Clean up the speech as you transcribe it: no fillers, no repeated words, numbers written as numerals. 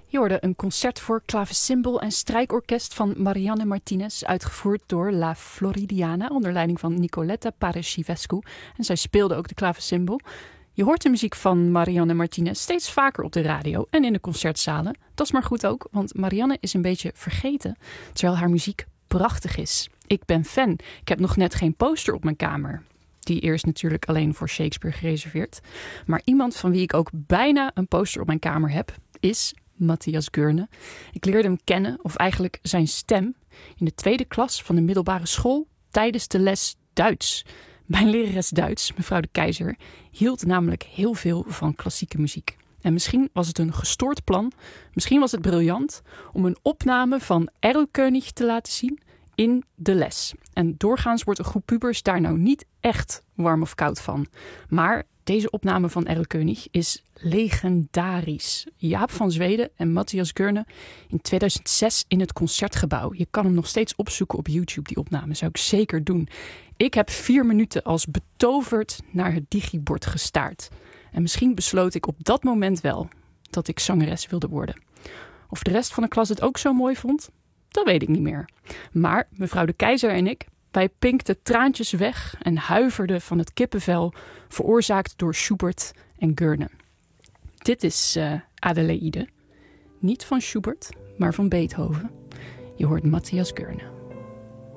Je hoorde een concert voor klavecimbal en strijkorkest van Marianne Martinez, uitgevoerd door La Floridiana onder leiding van Nicoletta Pareschivescu. En zij speelde ook de klavecimbal. Je hoort de muziek van Marianne Martinez steeds vaker op de radio en in de concertzalen. Dat is maar goed ook, want Marianne is een beetje vergeten, terwijl haar muziek prachtig is. Ik ben fan. Ik heb nog net geen poster op mijn kamer. Die eerst natuurlijk alleen voor Shakespeare gereserveerd. Maar iemand van wie ik ook bijna een poster op mijn kamer heb, is Matthias Goerne. Ik leerde hem kennen, of eigenlijk zijn stem, in de 2e klas van de middelbare school tijdens de les Duits. Mijn lerares Duits, mevrouw de Keizer, hield namelijk heel veel van klassieke muziek. En misschien was het een gestoord plan, misschien was het briljant, om een opname van Erlkönig te laten zien in de les. En doorgaans wordt een groep pubers daar nou niet echt warm of koud van. Maar deze opname van Erlkönig is legendarisch. Jaap van Zweden en Matthias Goerne in 2006 in het Concertgebouw. Je kan hem nog steeds opzoeken op YouTube, die opname. Zou ik zeker doen. Ik heb 4 minuten als betoverd naar het digibord gestaard. En misschien besloot ik op dat moment wel dat ik zangeres wilde worden. Of de rest van de klas het ook zo mooi vond, dat weet ik niet meer. Maar mevrouw de Keizer en ik, wij pinkten traantjes weg en huiverden van het kippenvel, veroorzaakt door Schubert en Goerne. Dit is Adelaide. Niet van Schubert, maar van Beethoven. Je hoort Matthias Goerne.